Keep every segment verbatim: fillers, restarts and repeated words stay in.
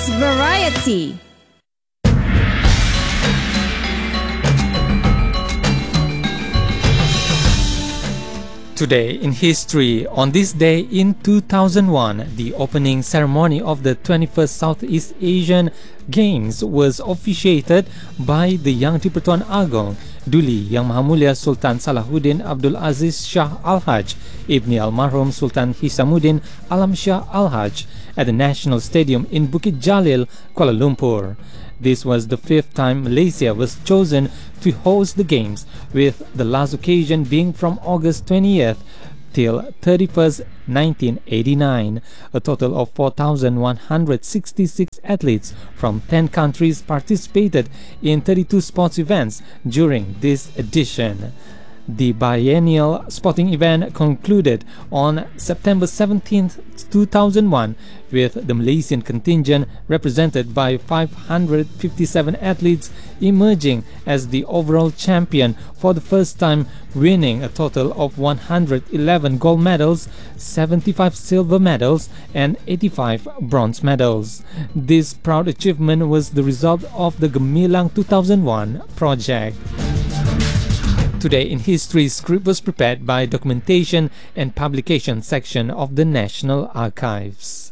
News Variety. Today in history, on this day in two thousand one, the opening ceremony of the twenty-first Southeast Asian Games was officiated by the Yang di-Pertuan Agong Duli Yang Maha Mulia Sultan Salahuddin Abdul Aziz Shah Al-Haj Ibni Almarhum Sultan Hisamuddin Alam Shah Al-Haj at the National Stadium in Bukit Jalil, Kuala Lumpur. This was the fifth time Malaysia was chosen to host the Games, with the last occasion being from August twentieth till thirty-first, nineteen eighty-nine. A total of four thousand one hundred sixty-six athletes from ten countries participated in thirty-two sports events during this edition. The biennial sporting event concluded on September seventeenth, two thousand one, with the Malaysian contingent represented by five hundred fifty-seven athletes emerging as the overall champion for the first time, winning a total of one hundred eleven gold medals, seventy-five silver medals, and eighty-five bronze medals. This proud achievement was the result of the Gemilang two thousand one project. Today in History script was prepared by Documentation and Publication section of the National Archives.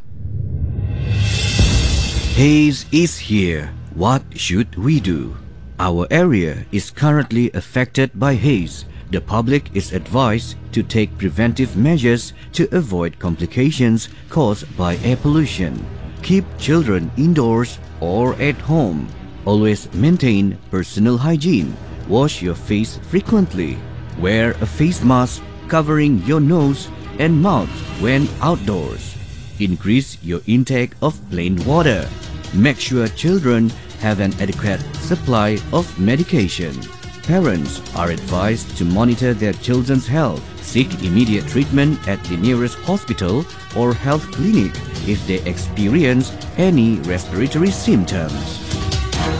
Haze is here. What should we do? Our area is currently affected by haze. The public is advised to take preventive measures to avoid complications caused by air pollution. Keep children indoors or at home. Always maintain personal hygiene. Wash your face frequently. Wear a face mask covering your nose and mouth when outdoors. Increase your intake of plain water. Make sure children have an adequate supply of medication. Parents are advised to monitor their children's health. Seek immediate treatment at the nearest hospital or health clinic if they experience any respiratory symptoms.